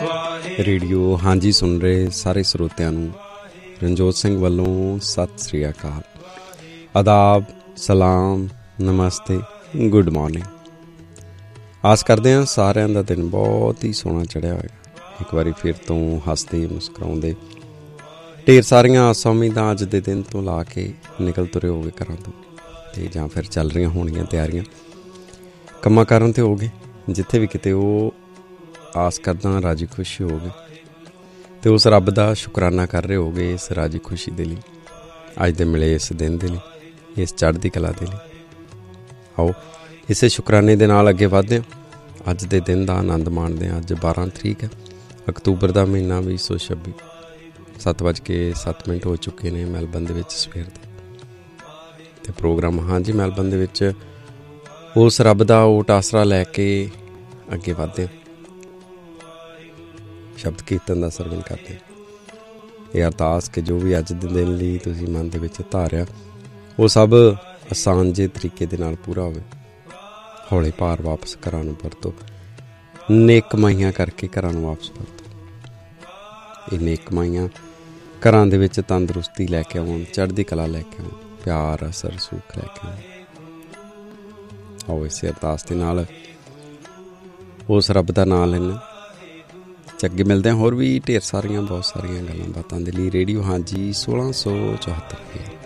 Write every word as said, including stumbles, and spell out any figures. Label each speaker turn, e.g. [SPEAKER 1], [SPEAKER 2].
[SPEAKER 1] Radio ਹਾਂਜੀ ਸੁਣ ਰਹੇ ਸਾਰੇ ਸਰੋਤਿਆਂ ਨੂੰ ਰਣਜੋਤ ਸਿੰਘ ਵੱਲੋਂ ਸਤਿ ਸ੍ਰੀ ਅਕਾਲ, ਆਦਾਬ, ਸਲਾਮ, ਨਮਸਤੇ, ਗੁੱਡ ਮਾਰਨਿੰਗ। ਆਸ ਕਰਦੇ ਹਾਂ ਸਾਰਿਆਂ ਦਾ ਦਿਨ ਬਹੁਤ ਹੀ ਸੋਹਣਾ ਚੜ੍ਹਿਆ ਹੋਏਗਾ। ਇੱਕ ਵਾਰੀ ਫਿਰ ਤੋਂ ਹੱਸਦੇ ਮੁਸਕਰਾਉਂਦੇ ਢੇਰ ਸਾਰੀਆਂ ਆਸਾਂ ਉਮੀਦਾਂ ਅੱਜ ਦੇ ਦਿਨ ਤੋਂ ਲਾ ਕੇ ਨਿਕਲ ਤੁਰੇ ਹੋ ਗਏ ਘਰਾਂ ਤੋਂ, ਅਤੇ ਜਾਂ ਫਿਰ ਚੱਲ ਰਹੀਆਂ ਹੋਣੀਆਂ ਤਿਆਰੀਆਂ ਕੰਮਾਂ ਕਾਰਾਂ 'ਤੇ ਹੋ ਗਏ। ਜਿੱਥੇ ਵੀ ਕਿਤੇ ਉਹ ਆਸ ਕਰਦਾ ਰਾਜੀ ਖੁਸ਼ੀ ਹੋ ਗਏ ਅਤੇ ਉਸ ਰੱਬ ਦਾ ਸ਼ੁਕਰਾਨਾ ਕਰ ਰਹੇ ਹੋ ਗਏ ਇਸ ਰਾਜੀ ਖੁਸ਼ੀ ਦੇ ਲਈ, ਅੱਜ ਦੇ ਮਿਲੇ ਇਸ ਦਿਨ ਦੇ ਲਈ, ਇਸ ਚੜ੍ਹਦੀ ਕਲਾ ਦੇ ਲਈ। ਆਓ ਇਸੇ ਸ਼ੁਕਰਾਨੇ ਦੇ ਨਾਲ ਅੱਗੇ ਵਧਦੇ ਹਾਂ, ਅੱਜ ਦੇ ਦਿਨ ਦਾ ਆਨੰਦ ਮਾਣਦੇ ਹਾਂ। ਅੱਜ ਬਾਰਾਂ ਤਰੀਕ ਹੈ, ਅਕਤੂਬਰ ਦਾ ਮਹੀਨਾ ਵੀਹ ਸੌ ਛੱਬੀ। ਸੱਤ ਵੱਜ ਕੇ ਸੱਤ ਮਿੰਟ ਹੋ ਚੁੱਕੇ ਨੇ ਮੈਲਬਨ ਦੇ ਵਿੱਚ ਸਵੇਰ ਦੇ, ਅਤੇ ਪ੍ਰੋਗਰਾਮ ਹਾਂਜੀ ਮੈਲਬਨ ਦੇ ਵਿੱਚ ਉਸ ਰੱਬ ਦਾ ਓਟ ਆਸਰਾ ਲੈ ਕੇ ਅੱਗੇ ਵਧਦੇ ਹਾਂ। ਸ਼ਬਦ ਕੀਰਤਨ ਦਾ ਸਰਵਣ ਕਰਦੇ ਇਹ ਅਰਦਾਸ ਕਿ ਜੋ ਵੀ ਅੱਜ ਦੇ ਦਿਨ ਲਈ ਤੁਸੀਂ ਮਨ ਦੇ ਵਿੱਚ ਧਾਰਿਆ ਉਹ ਸਭ ਆਸਾਨ ਜਿਹੇ ਤਰੀਕੇ ਦੇ ਨਾਲ ਪੂਰਾ ਹੋਵੇ। ਹੌਲੇ ਭਾਰ ਵਾਪਸ ਘਰਾਂ ਨੂੰ ਪਰਤੋ, ਨੇਕ ਕਮਾਈਆਂ ਕਰਕੇ ਘਰਾਂ ਨੂੰ ਵਾਪਸ ਪਰਤੋ। ਇਹ ਨੇਕ ਕਮਾਈਆਂ ਘਰਾਂ ਦੇ ਵਿੱਚ ਤੰਦਰੁਸਤੀ ਲੈ ਕੇ ਆਉਣ, ਚੜ੍ਹਦੀ ਕਲਾ ਲੈ ਕੇ ਆਉਣ, ਪਿਆਰ, ਅਸਰ, ਸੁੱਖ ਲੈ ਕੇ ਆਉਣ। ਆਓ ਇਸੇ ਅਰਦਾਸ ਦੇ ਨਾਲ ਉਸ ਰੱਬ ਦਾ ਨਾਂ ਲੈਣਾ। ਅੱਗੇ ਮਿਲਦੇ ਹਾਂ ਹੋਰ ਵੀ ਢੇਰ ਸਾਰੀਆਂ ਬਹੁਤ ਸਾਰੀਆਂ ਗੱਲਾਂ ਬਾਤਾਂ ਦੇ ਲਈ। ਰੇਡੀਓ ਹਾਂਜੀ ਸੋਲਾਂ ਸੌ ਚੁਹੱਤਰ